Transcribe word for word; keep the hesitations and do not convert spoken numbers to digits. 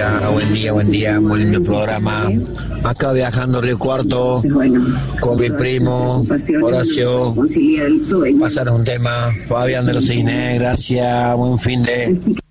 día, buen día, buen día, muy lindo programa. Acá viajando Río Cuarto con mi primo Horacio. Pasaron un tema, Fabián de los Cines, gracias, buen fin de...